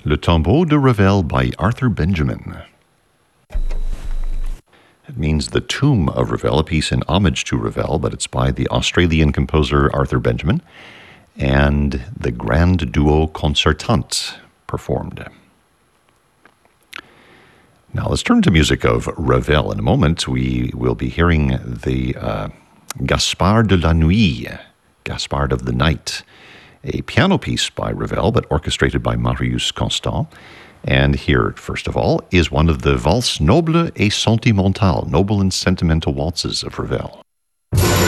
Le Tombeau de Ravel by Arthur Benjamin. It means The Tomb of Ravel, a piece in homage to Ravel, but it's by the Australian composer Arthur Benjamin, and the Grand Duo Concertant performed. Now let's turn to music of Ravel. In a moment, we will be hearing the Gaspard de la Nuit, Gaspard of the Night, a piano piece by Ravel, but orchestrated by Marius Constant. And here, first of all, is one of the Valses Nobles et Sentimentales, noble and sentimental waltzes of Ravel.